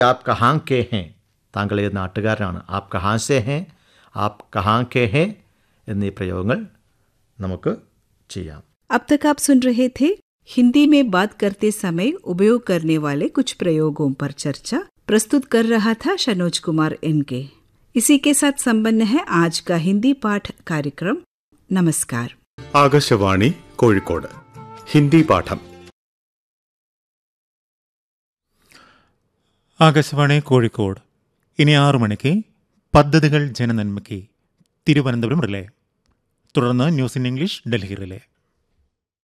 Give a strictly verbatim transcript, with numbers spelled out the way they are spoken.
App Kahaan K ഹേ, താങ്കൾ ഏത് നാട്ടുകാരനാണ്. App Kahaan say ഹേ, app Kahaan K ഹേ എന്നീ പ്രയോഗങ്ങൾ നമുക്ക് ചെയ്യാം. अब तक आप सुन रहे थे हिंदी में बात करते समय उपयोग करने वाले कुछ प्रयोगों पर चर्चा. प्रस्तुत कर रहा था शनोज कुमार एनके. इसी के साथ संपन्न है आज का हिंदी पाठ कार्यक्रम. नमस्कार. ആകാശവാണി കോഴിക്കോട് ഹിന്ദി പാഠം. ആകാശവാണി കോഴിക്കോട്. ഇനി ആറു മണിക്ക് പദ്ധതികൾ ജനനന്മയ്ക്ക് തിരുവനന്തപുരം റിലേ. തുടർന്ന് news in English Delhi relay.